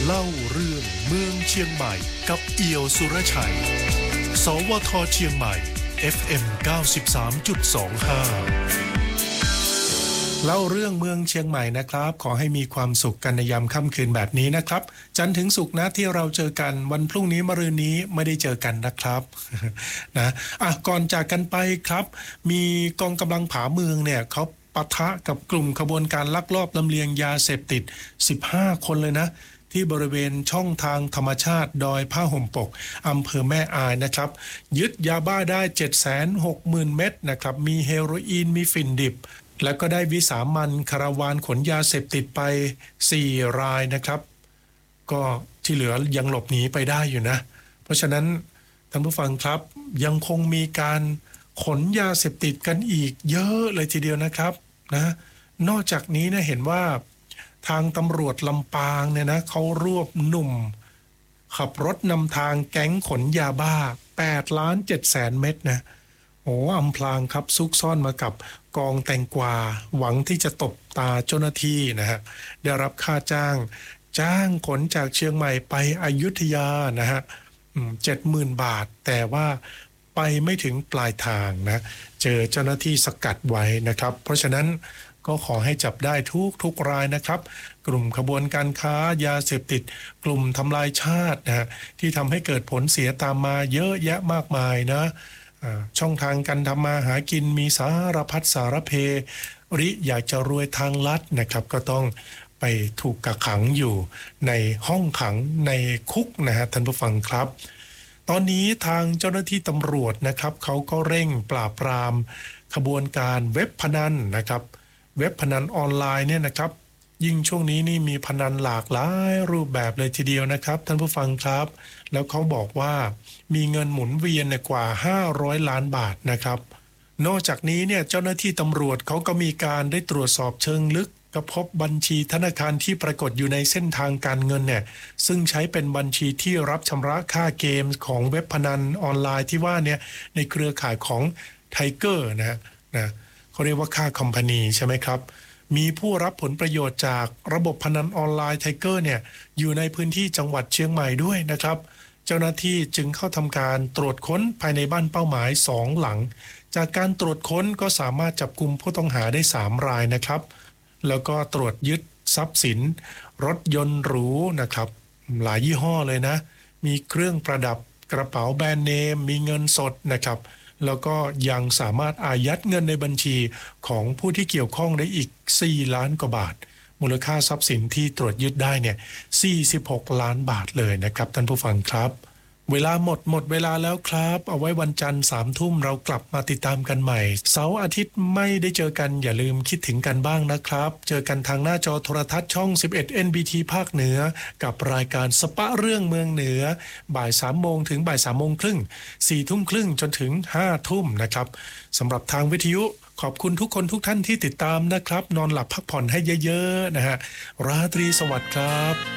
เล่าเรื่องเมืองเชียงใหม่กับเอี่ยวสุรชัยสวทเชียงใหม่ FM 93.25 เล่าเรื่องเมืองเชียงใหม่นะครับขอให้มีความสุขกันในยามค่ำคืนแบบนี้นะครับจันทร์ถึงศุกร์นะที่เราเจอกันวันพรุ่งนี้มะรืนนี้ไม่ได้เจอกันนะครับ นะก่อนจากกันไปครับมีกองกำลังผาเมืองเนี่ยเขาปะทะกับกลุ่มขบวนการลักลอบลำเลียงยาเสพติด15คนเลยนะที่บริเวณช่องทางธรรมชาติดอยผ้าห่มปกอำเภอแม่อายนะครับยึดยาบ้าได้ 760,000 เม็ดนะครับมีเฮโรอีนมีฝิ่นดิบแล้วก็ได้วิสามันคาราวานขนยาเสพติดไป4รายนะครับก็ที่เหลือยังหลบหนีไปได้อยู่นะเพราะฉะนั้นท่านผู้ฟังครับยังคงมีการขนยาเสพติดกันอีกเยอะเลยทีเดียวนะครับนะนอกจากนี้นะเห็นว่าทางตำรวจลำปางเนี่ยนะเขารวบหนุ่มขับรถนำทางแก๊งขนยาบ้า8,700,000 เม็ดนะโอ้อำพรางครับซุกซ่อนมากับกองแตงกวาหวังที่จะตบตาเจ้าหน้าที่นะฮะได้รับค่าจ้างขนจากเชียงใหม่ไปอยุธยานะฮะ70,000 บาทแต่ว่าไปไม่ถึงปลายทางนะเจอเจ้าหน้าที่สกัดไว้นะครับเพราะฉะนั้นก็ขอให้จับได้ทุกรายนะครับกลุ่มขบวนการค้ายาเสพติดกลุ่มทำลายชาตินะที่ทำให้เกิดผลเสียตามมาเยอะแยะมากมายนะช่องทางการทำมาหากินมีสารพัดสารเพอยากจะรวยทางลัดนะครับก็ต้องไปถูกกักขังอยู่ในห้องขังในคุกนะฮะท่านผู้ฟังครับตอนนี้ทางเจ้าหน้าที่ตำรวจนะครับเขาก็เร่งปราบปรามขบวนการเว็บพนันนะครับเว็บพนันออนไลน์เนี่ยนะครับยิ่งช่วงนี้นี่มีพนันหลากหลายรูปแบบเลยทีเดียวนะครับท่านผู้ฟังครับแล้วเขาบอกว่ามีเงินหมุนเวียนกว่า500 ล้านบาทนะครับนอกจากนี้เนี่ยเจ้าหน้าที่ตำรวจเขาก็มีการได้ตรวจสอบเชิงลึกก็พบบัญชีธนาคารที่ปรากฏอยู่ในเส้นทางการเงินเนี่ยซึ่งใช้เป็นบัญชีที่รับชำระค่าเกมของเว็บพนันออนไลน์ที่ว่าเนี่ยในเครือข่ายของไทเกอร์นะเขาเรียกว่าค่าคอมพานีใช่ไหมครับมีผู้รับผลประโยชน์จากระบบพนันออนไลน์ไทเกอร์เนี่ยอยู่ในพื้นที่จังหวัดเชียงใหม่ด้วยนะครับเจ้าหน้าที่จึงเข้าทำการตรวจค้นภายในบ้านเป้าหมาย2หลังจากการตรวจค้นก็สามารถจับกุมผู้ต้องหาได้3รายนะครับแล้วก็ตรวจยึดทรัพย์สินรถยนต์หรูนะครับหลายยี่ห้อเลยนะมีเครื่องประดับกระเป๋าแบรนด์เนมมีเงินสดนะครับแล้วก็ยังสามารถอายัดเงินในบัญชีของผู้ที่เกี่ยวข้องได้อีก4 ล้านกว่าบาทมูลค่าทรัพย์สินที่ตรวจยึดได้เนี่ย46 ล้านบาทเลยนะครับท่านผู้ฟังครับเวลาหมดเวลาแล้วครับเอาไว้วันจันทร์3 ทุ่มเรากลับมาติดตามกันใหม่เสาร์อาทิตย์ไม่ได้เจอกันอย่าลืมคิดถึงกันบ้างนะครับเจอกันทางหน้าจอโทรทัศน์ช่อง11 NBT ภาคเหนือกับรายการสปะเรื่องเมืองเหนือบ่าย 3 โมงถึงบ่าย 3 โมงครึ่ง4 ทุ่มครึ่งจนถึง5 ทุ่มนะครับสำหรับทางวิทยุขอบคุณทุกคนทุกท่านที่ติดตามนะครับนอนหลับพักผ่อนให้เยอะๆนะฮะราตรีสวัสดิ์ครับ